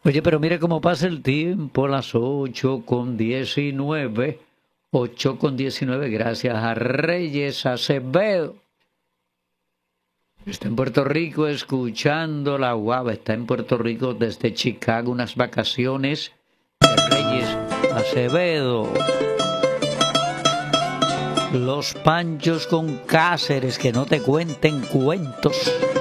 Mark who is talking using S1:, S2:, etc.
S1: Oye, pero mire cómo pasa el tiempo, las 8:19, 8:19, gracias a Reyes Acevedo. Está en Puerto Rico escuchando la guava, está en Puerto Rico desde Chicago, unas vacaciones de Reyes Acevedo. Los Panchos con Cáceres, que no te cuenten cuentos.